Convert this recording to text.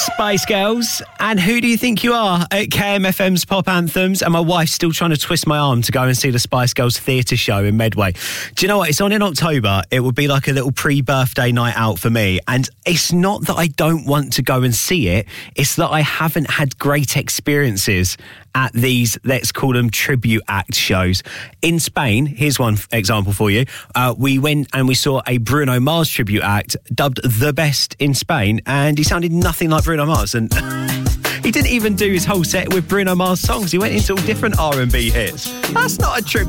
Spice Girls, and Who Do You Think You Are at KMFM's Pop Anthems, and my wife's still trying to twist my arm to go and see the Spice Girls theatre show in Medway. Do you know what? It's on in October. It would be like a little pre-birthday night out for me, and it's not that I don't want to go and see it, it's that I haven't had great experiences at these, let's call them tribute act shows. In Spain, here's one example for you. We went and we saw a Bruno Mars tribute act dubbed the best in Spain, and he sounded nothing like Bruno Mars, and he didn't even do his whole set with Bruno Mars songs. He went into all different R&B hits. That's not a tribute.